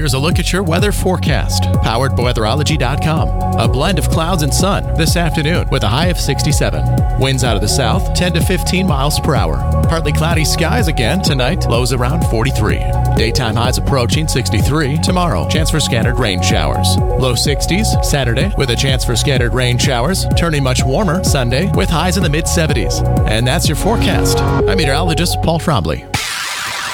here's a look at your weather forecast, powered by weatherology.com. A blend of clouds and sun this afternoon with a high of 67. Winds out of the south, 10 to 15 miles per hour. Partly cloudy skies again tonight, lows around 43. Daytime highs approaching 63. Tomorrow, chance for scattered rain showers. Low 60s Saturday with a chance for scattered rain showers, turning much warmer Sunday with highs in the mid-70s. And that's your forecast. I'm meteorologist Paul Trombley.